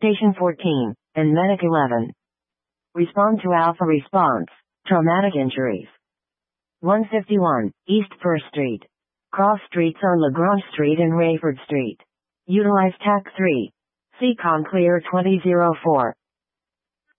Station 14, and Medic 11. Respond to Alpha Response, traumatic injuries. 151, East 1st Street. Cross streets on Lagrange Street and Rayford Street. Utilize TAC 3. Seacon Clear 2004.